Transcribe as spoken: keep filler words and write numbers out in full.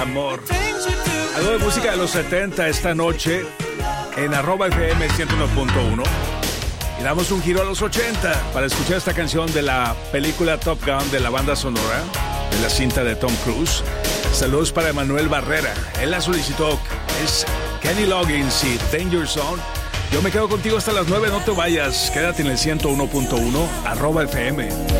Amor. Algo de música de los setenta esta noche en arroba F M ciento uno punto uno. Y damos un giro a los ochenta para escuchar esta canción de la película Top Gun, de la banda sonora de la cinta de Tom Cruise. Saludos para Emanuel Barrera. Él la solicitó. Es Kenny Loggins y Danger Zone. Yo me quedo contigo hasta las nueve. No te vayas. Quédate en el ciento uno punto uno arroba F M.